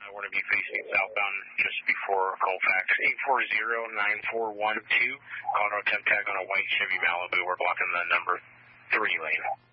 We're going to be facing southbound just before Colfax. 840-9412. Colorado temp tag on a white Chevy Malibu. We're blocking the number 3 lane.